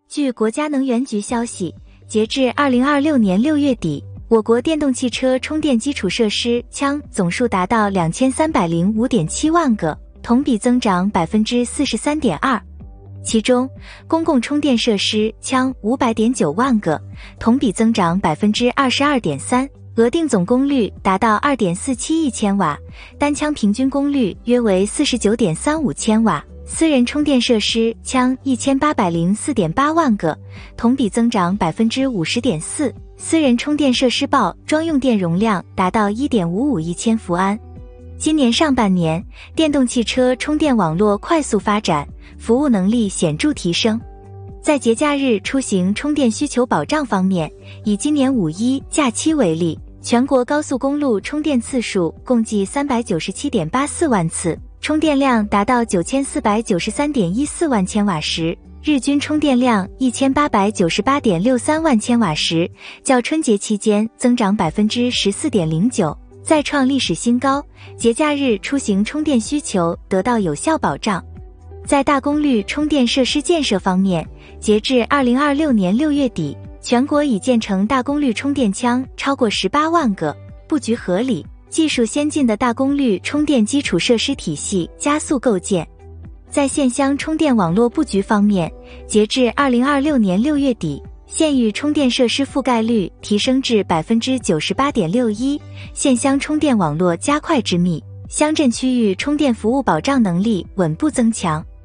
据国家能源局消息，截至2026年6月底，我国电动汽车充电基础设施枪总数达到2305.7万个，同比增长 43.2%。其中，公共充电设施枪500.9万个，同比增长 22.3%， 额定总功率达到 2.47亿千瓦，单枪平均功率约为 49.35千瓦。私人充电设施枪1804.8万个，同比增长 50.4%， 私人充电设施报装用电容量达到 1.55亿千伏安。今年上半年，电动汽车充电网络快速发展，服务能力显著提升。在节假日出行充电需求保障方面，以今年5·1假期为例，全国高速公路充电次数共计397.84万次，充电量达到9493.14万千瓦时，日均充电量1898.63万千瓦时，较春节期间增长 14.09%， 再创历史新高，节假日出行充电需求得到有效保障。在大功率充电设施建设方面，截至2026年6月底，全国已建成大功率充电枪超过18万个，布局合理、技术先进的大功率充电基础设施体系加速构建。在县乡充电网络布局方面，截至2026年6月底，县域充电设施覆盖率提升至 98.61%， 县乡充电网络加快织密，乡镇区域充电服务保障能力稳步增强。